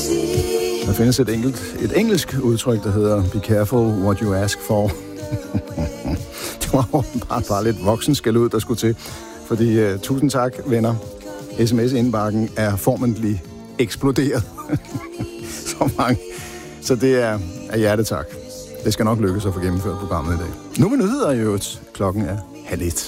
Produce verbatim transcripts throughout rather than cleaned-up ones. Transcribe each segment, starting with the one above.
Der findes et, enkelt, et engelsk udtryk, der hedder be careful what you ask for. Det var bare, bare lidt voksenskæld ud, der skulle til. Fordi uh, tusind tak, venner. sms-indbakken er formentlig eksploderet. Så mange. Så det er af hjertetak. Det skal nok lykkes at få gennemført programmet i dag. Nu med nyheder i øvrigt. Klokken er halv et.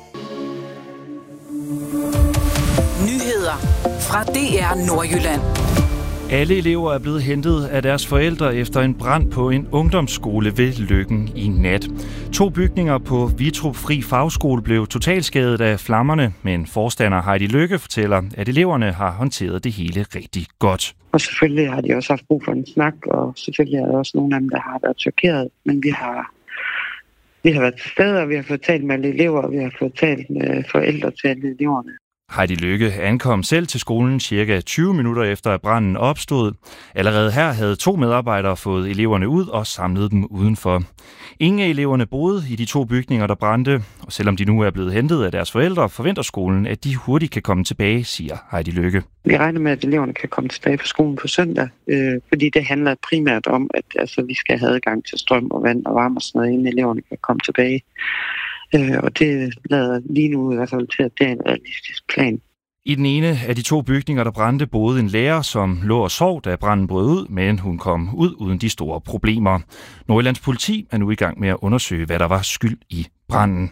Nyheder fra D R Nordjylland. Alle elever er blevet hentet af deres forældre efter en brand på en ungdomsskole ved Løkken i nat. To bygninger på Vitrup Fri Fagskole blev totalskadet af flammerne, men forstander Heidi Løkke fortæller, at eleverne har håndteret det hele rigtig godt. Og selvfølgelig har de også haft brug for en snak, og selvfølgelig er der også nogle af dem, der har været chokeret, men vi har, vi har været til stede, og vi har fået talt med alle elever, og vi har fået talt med forældre til alle eleverne. Heidi Løkke ankom selv til skolen cirka tyve minutter efter, at branden opstod. Allerede her havde to medarbejdere fået eleverne ud og samlet dem udenfor. Ingen af eleverne boede i de to bygninger, der brændte, og selvom de nu er blevet hentet af deres forældre, forventer skolen, at de hurtigt kan komme tilbage, siger Heidi Løkke. Vi regner med, at eleverne kan komme tilbage på skolen på søndag, øh, fordi det handler primært om, at altså, vi skal have adgang til strøm og vand og varme og sådan noget, inden eleverne kan komme tilbage. Øh, og det lader lige nu i hvert fald til, at det er en realistisk plan. I den ene af de to bygninger, der brændte, boede en lærer, som lå og sov, da branden brød ud, men hun kom ud uden de store problemer. Nordjyllands politi er nu i gang med at undersøge, hvad der var skyld i branden.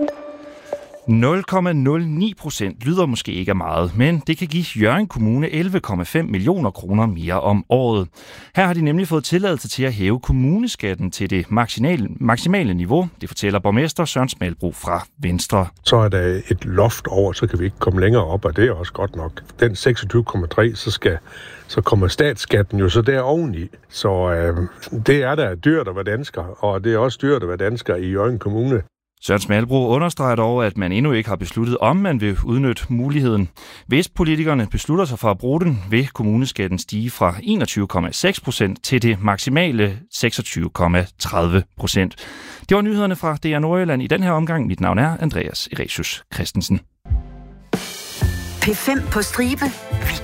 nul komma nul ni procent lyder måske ikke af meget, men det kan give Hjørring Kommune elleve komma fem millioner kroner mere om året. Her har de nemlig fået tilladelse til at hæve kommuneskatten til det maksimale, maksimale niveau, det fortæller borgmester Søren Smalbro fra Venstre. Så er der et loft over, så kan vi ikke komme længere op, og det er også godt nok. Den seksogtyve komma tre, så skal så kommer statsskatten jo så der oveni. Så øh, det er da dyrt at være dansker, og det er også dyrt at være dansker i Hjørring Kommune. Søren Smalbro understreger dog, at man endnu ikke har besluttet, om man vil udnytte muligheden. Hvis politikerne beslutter sig for at bruge den, vil kommuneskatten stige fra enogtyve komma seks procent til det maksimale seksogtyve komma tredive procent. Det var nyhederne fra D R Nordjylland i den her omgang. Mit navn er Andreas Eresius Christensen. P fem på stribe. Vi